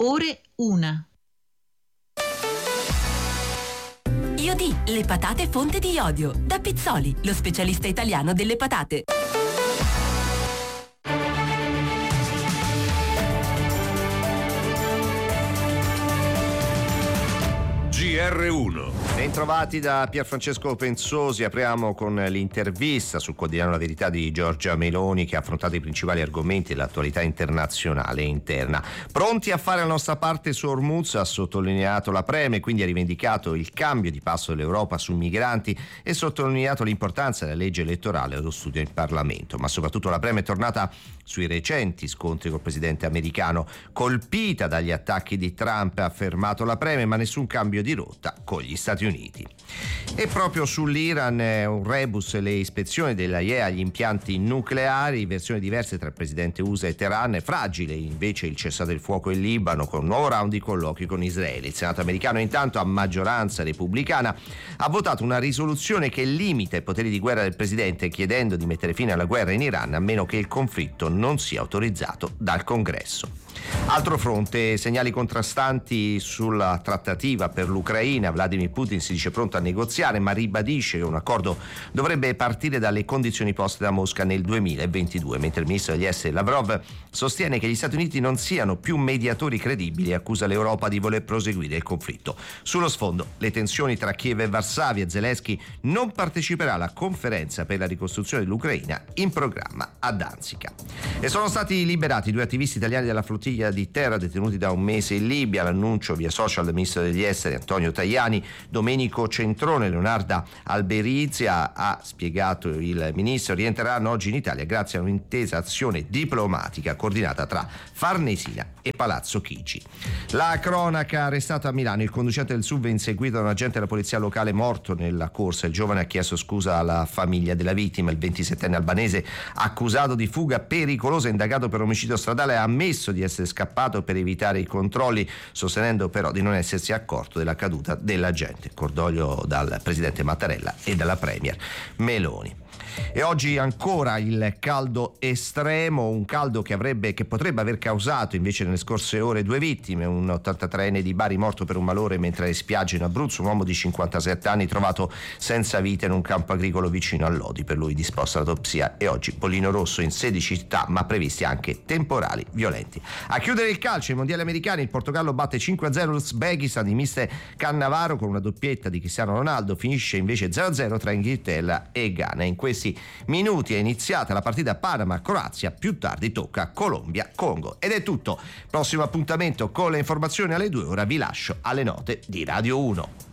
ore 1. Iodì, le patate fonte di iodio. Da Pizzoli, lo specialista italiano delle patate. GR1. Bentrovati da Pierfrancesco Pensosi. Apriamo con l'intervista sul quotidiano La Verità di Giorgia Meloni, che ha affrontato i principali argomenti dell'attualità internazionale e interna. Pronti a fare la nostra parte su Hormuz, ha sottolineato la Premier, quindi ha rivendicato il cambio di passo dell'Europa sui migranti e sottolineato l'importanza della legge elettorale allo studio in Parlamento. Ma soprattutto la Premier è tornata sui recenti scontri col presidente americano. Colpita dagli attacchi di Trump, ha affermato la Premier, ma nessun cambio di rotta con gli Stati Uniti. E proprio sull'Iran, un rebus le ispezioni dell'AIEA agli impianti nucleari, versioni diverse tra il presidente USA e Teheran. Fragile invece il cessate il fuoco in Libano, con un nuovo round di colloqui con Israele. Il Senato americano intanto, a maggioranza repubblicana, ha votato una risoluzione che limita i poteri di guerra del presidente, chiedendo di mettere fine alla guerra in Iran a meno che il conflitto non sia autorizzato dal Congresso. Altro fronte, segnali contrastanti sulla trattativa per l'Ucraina. Vladimir Putin si dice pronto a negoziare, ma ribadisce che un accordo dovrebbe partire dalle condizioni poste da Mosca nel 2022, mentre il ministro degli esteri Lavrov sostiene che gli Stati Uniti non siano più mediatori credibili e accusa l'Europa di voler proseguire il conflitto. Sullo sfondo, le tensioni tra Kiev e Varsavia. Zelensky non parteciperà alla conferenza per la ricostruzione dell'Ucraina in programma a Danzica. E sono stati liberati 2 attivisti italiani della flottiglia di terra detenuti da un mese in Libia. L'annuncio via social del ministro degli esteri Antonio Tajani. Domenico Centrone e Leonarda Alberizia, ha spiegato il ministro, rientreranno oggi in Italia grazie a un'intesa azione diplomatica coordinata tra Farnesina e Palazzo Chigi. La cronaca, arrestato a Milano il conducente del SUV inseguito da un agente della polizia locale morto nella corsa. Il giovane ha chiesto scusa alla famiglia della vittima. Il 27enne albanese, accusato di fuga pericolosa, indagato per omicidio stradale, ha ammesso di essere scappato per evitare i controlli, sostenendo però di non essersi accorto della caduta dell'agente. Cordoglio dal presidente Mattarella e dalla premier Meloni. E oggi ancora il caldo estremo, un caldo che potrebbe aver causato invece nelle scorse ore 2 vittime: un 83enne di Bari morto per un malore mentre alle spiagge in Abruzzo, un uomo di 57 anni trovato senza vita in un campo agricolo vicino a Lodi, per lui disposta l'autopsia, e oggi bollino rosso in 16 città, ma previsti anche temporali violenti. A chiudere il calcio, i mondiali americani, il Portogallo batte 5-0 l'Uzbekistan di mister Cannavaro con una doppietta di Cristiano Ronaldo. Finisce invece 0-0 tra Inghilterra e Ghana. In questi minuti è iniziata la partita Panama-Croazia, più tardi tocca Colombia-Congo. Ed è tutto. Prossimo appuntamento con le informazioni alle 2. Ora vi lascio alle note di Radio 1.